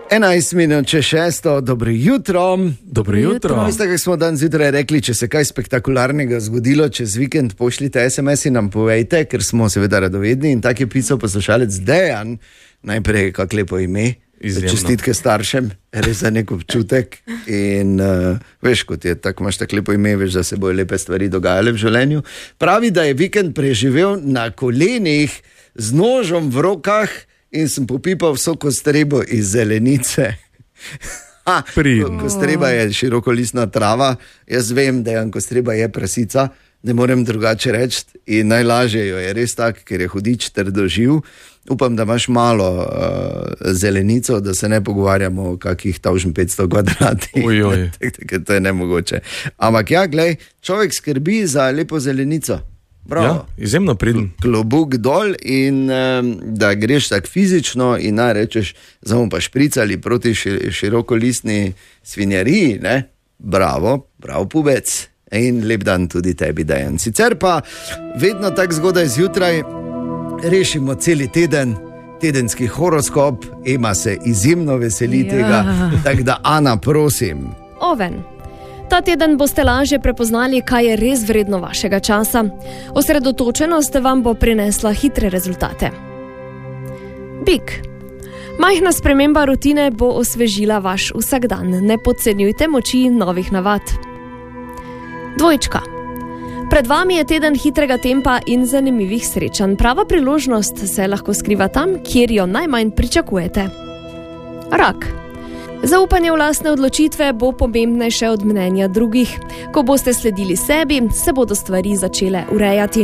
11 minut če 6, dobro jutro. Dobro jutro. Veste, kako smo dan zjutraj rekli, če se kaj spektakularnega zgodilo čez vikend, pošljite SMS in nam povejte, ker smo seveda radovedni. In tak je pisal poslušalec Dejan, najprej kak lepo ime, čestitke staršem, res za nek občutek. In veš, kot je tako, imaš tako lepo ime, veš, da se bojo lepe stvari dogajale v življenju. Pravi, da je vikend preživel na kolenih z nožem v rokah in sem popipal vso kostrebo iz zelenice. Kostreba je širokolistna trava, jaz vem, da kostreba je prasica, ne morem drugače reči in najlažje jo je res tak, ker je hudič trdoživ. Upam, da imaš malo zelenico, da se ne pogovarjamo o kakih 1500 kvadratih. To je nemogoče. Ampak ja, glej, človek skrbi za lepo zelenico. Bravo. Ja, izjemno priden. Klobuk dol in da greš tako fizično in rečeš, zdaj pa špricali proti širokolistni svinjariji, ne? Bravo, prav pubec. In lep dan tudi tebi, Dejan. Sicer pa vedno tako zgodaj zjutraj rešimo celi teden, tedenski horoskop, Ema se izjemno veseli tega, tako da Ana, prosim. Oven. Ta teden boste lažje prepoznali, kaj je res vredno vašega časa. Osredotočenost vam bo prinesla hitre rezultate. Bik. Majhna sprememba rutine bo osvežila vaš vsakdan. Ne podcenjujte moči novih navad. Dvojčka. Pred vami je teden hitrega tempa in zanimivih srečanj. Prava priložnost se lahko skriva tam, kjer jo najmanj pričakujete. Rak. Zaupanje v lastne odločitve bo pomembnejše od mnenja drugih. Ko boste sledili sebi, se bodo stvari začele urejati.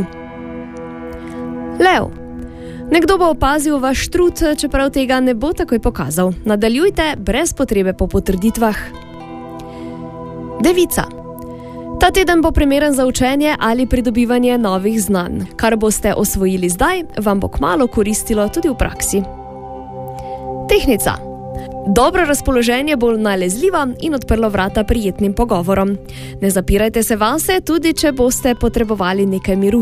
Lev. Nekdo bo opazil vaš trud, čeprav tega ne bo takoj pokazal. Nadaljujte brez potrebe po potrditvah. Devica. Ta teden bo primeren za učenje ali pridobivanje novih znanj. Kar boste osvojili zdaj, vam bo kmalu koristilo tudi v praksi. Tehnica. Dobro razpoloženje bo nalezljiva in odprlo vrata prijetnim pogovorom. Ne zapirajte se vase, tudi če boste potrebovali nekaj miru.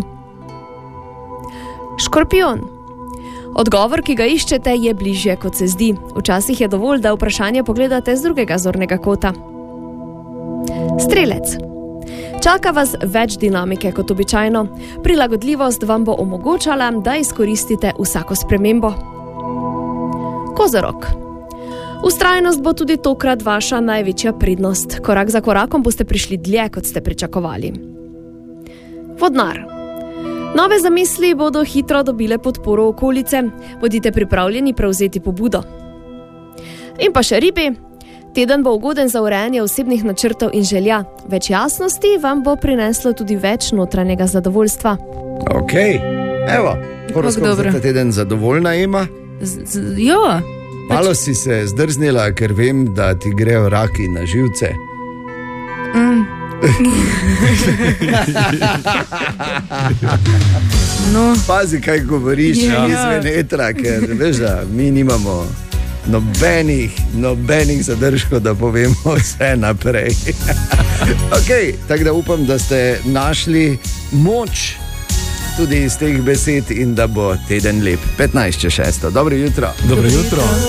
Škorpijon. Odgovor, ki ga iščete, je bližje, kot se zdi. Včasih je dovolj, da vprašanje pogledate z drugega zornega kota. Strelec. Čaka vas več dinamike kot običajno. Prilagodljivost vam bo omogočala, da izkoristite vsako spremembo. Kozorog. Vztrajnost bo tudi tokrat vaša največja prednost. Korak za korakom boste prišli dlje, kot ste pričakovali. Vodnar. Nove zamisli bodo hitro dobile podporo okolice. Bodite pripravljeni prevzeti pobudo. In pa še ribi. Teden bo ugoden za urejanje osebnih načrtov in želja. Več jasnosti vam bo prineslo tudi več notranjega zadovoljstva. Ok, evo, horoskop za ta teden zadovoljna, Ema? Jo. Malo si se zdrznila, ker vem, da ti grejo raki na živce. No. Pazi, kaj govoriš, izven etra, ker veš, da mi nimamo nobenih zadržkov, da povemo vse naprej. Ok, tako da upam, da ste našli moč tudi iz teh besed in da bo teden lep. 15 če 6. Dobro jutro. Dobro jutro.